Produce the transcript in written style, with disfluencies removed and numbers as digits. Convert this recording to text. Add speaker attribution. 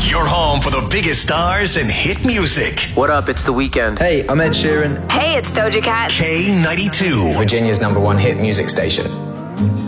Speaker 1: Your home for the biggest stars and hit music.
Speaker 2: What up? It's The Weeknd.
Speaker 3: Hey, I'm Ed Sheeran.
Speaker 4: Hey, it's Doja Cat.
Speaker 1: K92.
Speaker 5: Virginia's #1 hit music station.